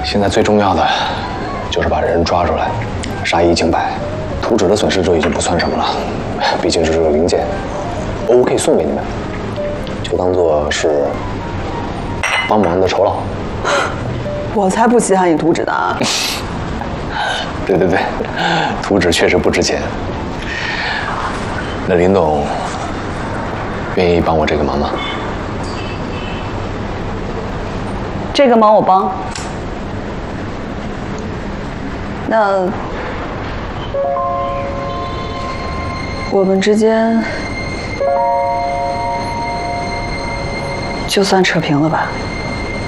现在最重要的就是把人抓出来，杀一儆百。图纸的损失就已经不算什么了，毕竟这是个零件，我可以送给你们，就当做是帮忙的酬劳。 我才不稀罕你图纸呢！ 对，图纸确实不值钱。那林总愿意帮我这个忙吗？ 这个忙我帮。那我们之间就算扯平了吧。